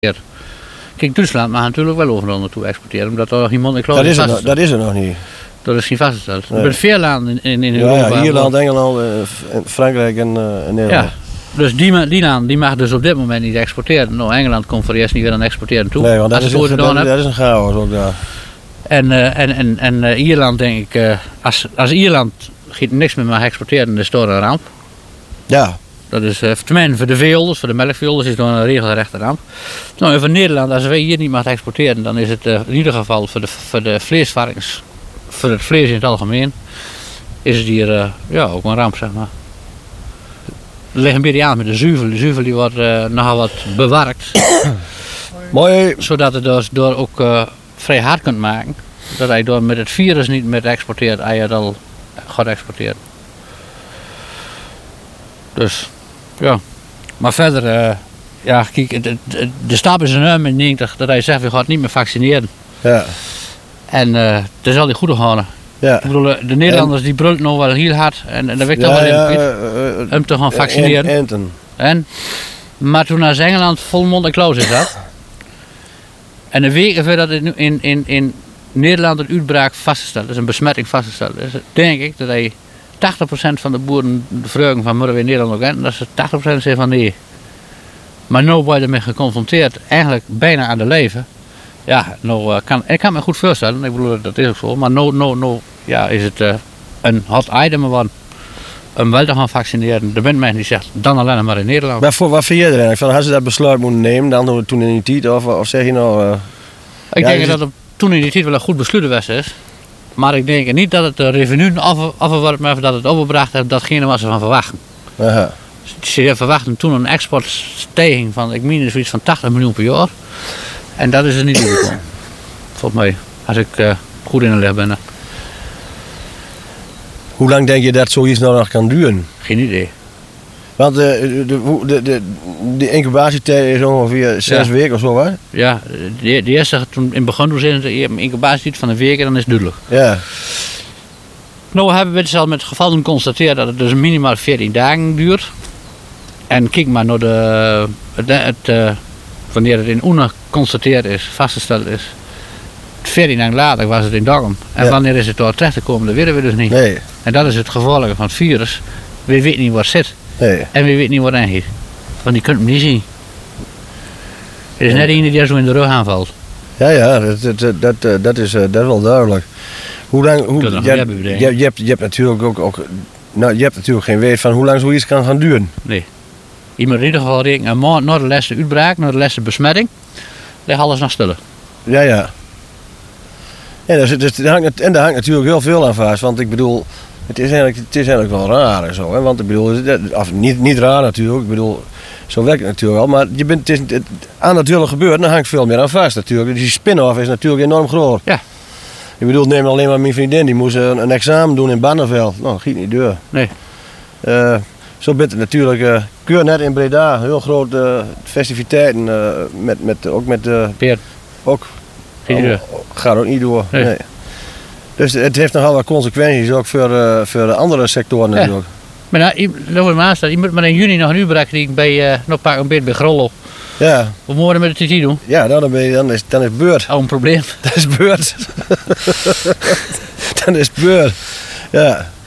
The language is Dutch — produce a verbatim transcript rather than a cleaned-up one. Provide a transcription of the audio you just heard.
Kijk, Duitsland mag natuurlijk wel overal naartoe exporteren, omdat er nog iemand in dat, is er nog, dat is er nog niet. Dat is geen vastgesteld. Nee. Er zijn veel landen in, in ja, Europa. Ja, Ierland, Engeland, uh, Frankrijk en, uh, en Nederland. Ja, dus die, die landen die mag dus op dit moment niet exporteren. Nou, Engeland komt voor eerst niet weer aan exporteren toe. Nee, want dat, is een, dat, dat is een chaos ook daar. En, uh, en, en, en uh, Ierland denk ik, uh, als, als Ierland niks meer mag exporteren, dan is het een ramp. Ja. Dat is uh, tenminste voor de veehouders, voor de melkveehouders is het een regelrechte ramp. Nou, en voor Nederland, als wij hier niet mag exporteren, dan is het uh, in ieder geval voor de, voor de vleesvarkens, voor het vlees in het algemeen, is het hier uh, ja, ook een ramp, zeg maar. Er ligt een beetje aan met de zuivel. De zuivel die wordt uh, nogal wat bewerkt. Mooi. Zodat het dus door ook uh, vrij hard kunt maken. Dat hij door met het virus niet meer exporteert, hij het al gaat exporteren. Dus, ja. Maar verder, uh, ja, kijk, de, de, de stap is enorm in negentig dat hij zegt, we gaan niet meer vaccineren. Ja. En uh, dat zal hij goed houden. Ja. Ik bedoel, de Nederlanders en, die brult nog wel heel hard en, en dat weet ik ja, toch wel ja, in uh, uh, om te gaan vaccineren. En, en, en, maar toen naar Engeland vol mond en klauw zat. En een week voordat het in, in, in Nederland een uitbraak vastgesteld is, een besmetting vastgesteld is, denk ik dat hij tachtig procent van de boeren de vreugde van Murray in Nederland ook en dat ze tachtig procent zeggen van nee. Maar nu word je ermee geconfronteerd, eigenlijk bijna aan de leven. Ja, nou, uh, kan, ik kan me goed voorstellen, ik bedoel dat is ook zo, maar nu, nu, nu ja, is het uh, een hot item geworden om wel te gaan vaccineren. Er bent mensen die zegt, dan alleen maar in Nederland. Maar voor, wat vind je er eigenlijk van? Hadden ze dat besluit moeten nemen dan toen in die tijd? Of, of zeg je nou... Uh, ik ja, denk is... dat het toen in die tijd wel een goed besluit was is. Maar ik denk niet dat het de revenue afgeworpen heeft, maar dat het overbracht heeft datgene wat ze van verwachten. Aha. Ze verwachten toen een exportstijging van, ik meen zoiets van tachtig miljoen per jaar. En dat is er niet doorgekomen. Volgens mij, als ik uh, goed in de leg ben. Hoe lang denk je dat zoiets nou nog kan duren? Geen idee. Want de, de, de, de, de incubatietijd is ongeveer zes ja. weken of zo, hè? Ja, de, de eerste, toen in het begin toen ze een incubatietijd van een week en dan is het duidelijk. Ja. Nou hebben we het al met gevallen geconstateerd dat het dus minimaal veertien dagen duurt. En kijk maar naar de, het, het, uh, wanneer het in Oene geconstateerd is, vastgesteld is. veertien dagen later was het in Dokkum. En ja. wanneer is het door terecht gekomen, dat weten we dus niet. Nee. En dat is het gevolg van het virus. We weten niet waar het zit. Nee. En we weten niet waar het heen gaat. Want die kunt hem niet zien. Het is ja. net iemand die er zo in de rug aanvalt. Ja, ja, dat, dat, dat, dat, is, dat is wel duidelijk. Hoe lang, hoe, je, je, je, je, hebt, je hebt natuurlijk ook, ook nou, je hebt natuurlijk geen weet van hoe lang zoiets kan gaan duren. Nee. Je moet in ieder geval rekenen, een maand na de laatste uitbraak, na de laatste besmetting, ligt alles nog stille. Ja, ja. En, dus, dus, daar hangt, en daar hangt natuurlijk heel veel aan vast, want ik bedoel, het is eigenlijk, het is eigenlijk wel raar en zo, hè? Want ik bedoel, of niet, niet raar natuurlijk, ik bedoel, zo werkt het natuurlijk wel, maar je bent, het is, het, aan natuurlijk gebeuren, daar hangt veel meer aan vast natuurlijk. Dus die spin-off is natuurlijk enorm groot. Ja. Ik bedoel, neem alleen maar mijn vriendin, die moest een, een examen doen in Barneveld. Nou, dat giet niet deur. Nee. Uh, zo bent het natuurlijk, uh, keur net in Breda, heel grote uh, festiviteiten, uh, met, met, ook met... Uh, Peer. Ook. Geen deur. Oh, gaat ook niet door. Nee. Nee. Dus het heeft nogal wat consequenties, ook voor, uh, voor de andere sectoren ja. natuurlijk. Maar nou, over maand staat, je moet maar in juni nog een uitbraak krijgen bij, uh, nog pak een beetje bij Grollo. Ja. Wat moeten we met de T T doen? Ja, dan, ben je, dan, is, dan is het beurt. Oh, een probleem. Dat is beurt. Dan is het beurt. Ja.